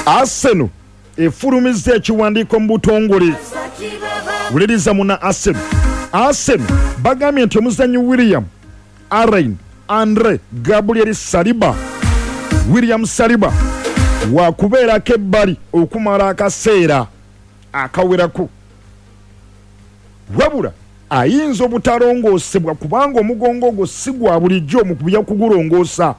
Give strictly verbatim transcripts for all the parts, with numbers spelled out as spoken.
Arsenal efulumiza ekiwandiiko mu butongole. Wuliriza muna Arsenal. Arsenal bagambye nti omuzannyi William Alain Andre Gabriel Saliba William Saliba wakubeerako ebbali okumala akaseera akawerako. Wabula ayinza obutalongoosebwa kubanga omugongo ogwo si gwa bulijjo mu kubya kugulongoosa.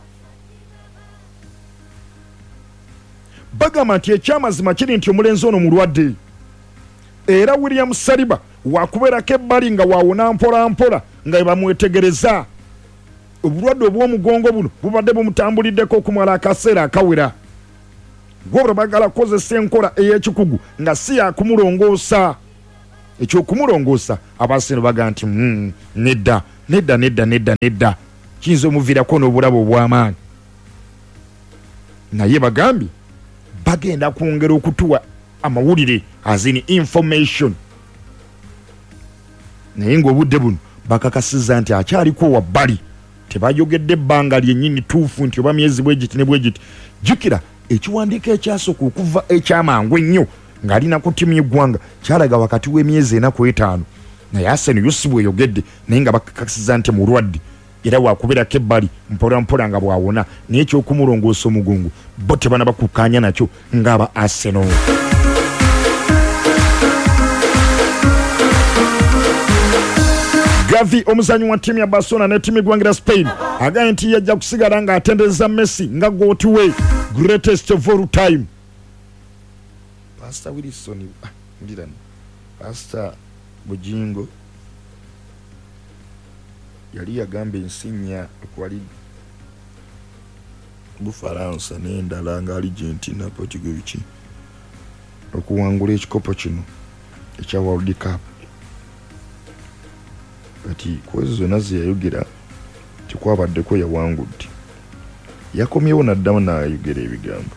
Bagamba nti ekyamazima kiri nti omulenzi ono mulwadde. Era William Saliba wakubeerako ebbali nga waawona mpola mpola nga bamwetegereza. Obulwadde obw'omugongo buno bubadde bumutambuliddeko okumala akaseera akawera. Gwobula bagala kukozesa enkola ey'ekikugu nga si yakumulongoosa. Ekyokumulongoosa Arsenal baga nti mm, nedda nedda nedda nedda nedda kiyinza omuviirako n'obulabo obw'amaanyi. Naye bagambye bagenda kwongera okutuwa amawulire azini information. Naye ng'obudde buno bakakasiza nti akyaliko wabbali. Tebayogedde ebbanga lyennyini tuufu nti oba myezi bwegiti ne bwegiti. Jjukira ekiwandiiko ekyasooka okuva ekyamangu ennyo ng'alina ku ttiimu y'eggwanga kyalaga wakati w'emyezi ena ku etaano. Naye Arsenal yo si bweyogedde naye nga bakakasiza nti mulwadde era wakubeerako ebbali mpola mpola nga bwawona. Naye ekyokumulongoosa omugongo bo tebana bakukkaanya nakyo ng'aba Arsenal. Gavi omuzanyi wa ttiimu ya Barcelona ne ttiimu y'eggwanga Spain agambye nti yajja kusigala ng'atendereza Messi nga gooti we greatest of all time. Pastor Wilson ndirani Pastor Bujingo yali yagamba ensinya okwali Bufaransa n'endala nga Argentina Portugal ki okuwangula ekikopo kino ekya World Cup. Ati kwezi zonna ze yayogera tikwabaddeko yawangudde. Yakomyewo n'addamu n'ayogera ebigambo.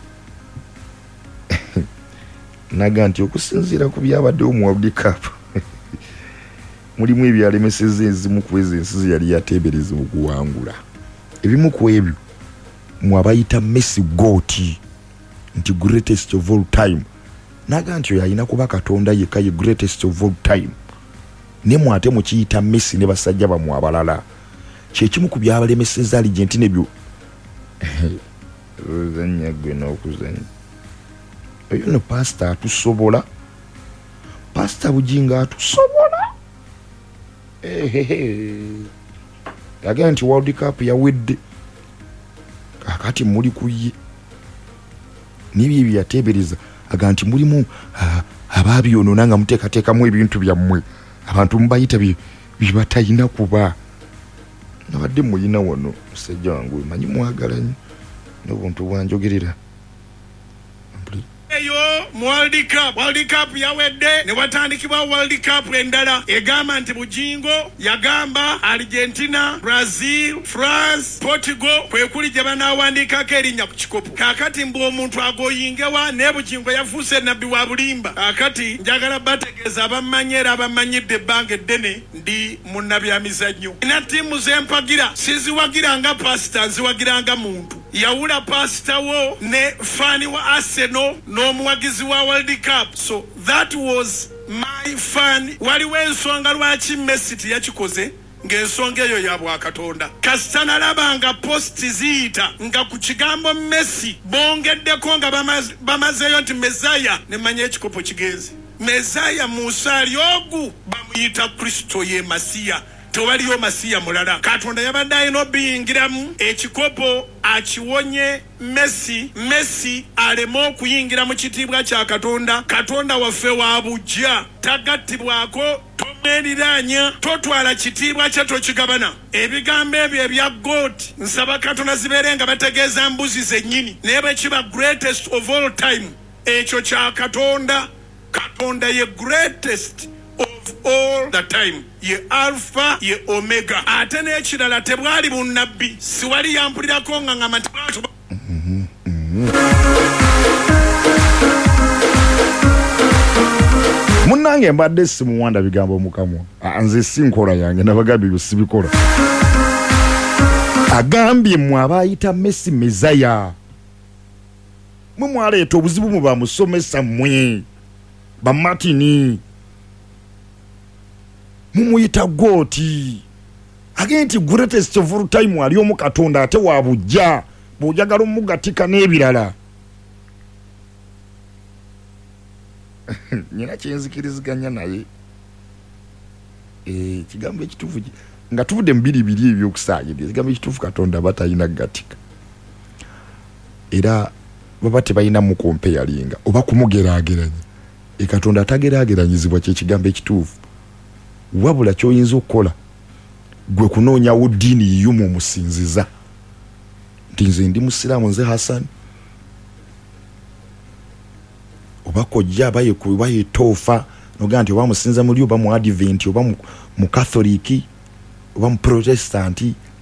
Naga nti okusinziira ku byabaddewo mu World Cup mulimu ebyalemeseza ezimu ku ezo ensi ze yali yateebereza okuwangula. Ebimu ku ebyo mwabayita Messi gooti nti greatest of all time. Naga nti oyo alina kuba Katonda yekka ye greatest of all time. Ne mwate mukiyita Messi ne basajja bamwe abalala. Kyekimu ku byabalemeseza Argentina ebyo. Ozanya gwe n'okuzanya. Oyo no Pastor atusobola. Pastor Bujinga atusobola. Ehehe. Yagamba nti World Cup yawedde. Kakati muli kuye. Nibyo byatebereza. Agamba nti mulimu abaabyonoona nga muteekateekamu ebintu byammwe. Abantu mubayita bibatayina kuba. Nabadde muyina wano musajja wange manyi mwagala nnyo n'obuntu bwanjogerera. Eyo World Cup World Cup yawedde ne watandikibwa World Cup endala egamba nti Bujingo yagamba Argentina, Brazil, France, Portugal kwe kuli gye banaawandiikako erinnya ku kikopo. Kaakati mbu omuntu agoyingewa ne Bujingo yafuuse nabbi wa bulimba. Kaakati njagala bategeeza abamanyi era abamanyidde ebbanga eddene ndi munnabyamizannyo. Ina ttiimu zempagira siziwagira nga pasita nziwagira nga muntu. Yawula pasita wo ne fani wa Arsenal n'omuwagizi wa World Cup. So that was my fan. Waliwo ensonga lwaki Messi teyakikoze ng'ensonga eyo ya bwakatonda. Kasita nalaba posti ziyita nga ku kigambo Messi bongeddeko nga bamazeeyo nti Mezaya ne manya ekikopo kigenze. Mezaya Musaali ogu bamuyita Kristo ye Masiya. Tewaliyo Masiya mulala. Katonda yabadde alina obiyingiramu ekikopo akiwonye Messi. Messi aleme okuyingira mu kitiibwa kya Katonda. Katonda waffe wa bujja tagattibwako tomeriranya totwala kitiibwa kye tokigabana. Ebigambo ebyo ebya gooti nsaba Katonda zibeere nga bategeeza mbuzi zennyini naye bwe kiba greatest of all time ekyo kya Katonda. Katonda ye greatest of all the time, ye Alpha ye Omega. Ate n'ekirala tebwali bunnabbi siwali yampulirako nga ngamba nti bwatu. Munnange mbadde simuwanda bigambo mukamwa. Nze sinkola yange nabagambye byo sibikola. Agambye mwe abayita Messi Mezaya. mwe mwaleeta obuzibu mu bamusomesa mmwe bamatini mumuyita gooti agende nti greatest of all time ali omu Katonda ate wabujja bw'ojagala omugatika n'ebirala nyina kyenzikiriziganya naye eh kigambo ekituufu nga tuvudde mu biri biri ebyokusaagirira ekigambo ekituufu Katonda batalina gatika era baba tebalina mu kompeyalinga oba kumugeraageranya e Katonda atageraageranyizibwa kye kigambo ekituufu wabula ky'oyinza okukola gwe kunoonyawo ddiini yiyomu omusinziza nti nze ndi musiraamu nze Hassan oba kojja abaye kuba yetoofa noga nti oba musinza muli oba mu Advent oba mu Catholic oba mu Protestant